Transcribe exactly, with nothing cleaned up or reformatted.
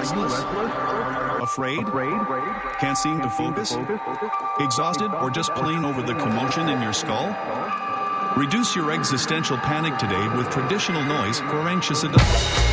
restless? Afraid? Can't seem to focus? Exhausted or just plain over the commotion in your skull? Reduce your existential panic today with traditional noise for anxious adults.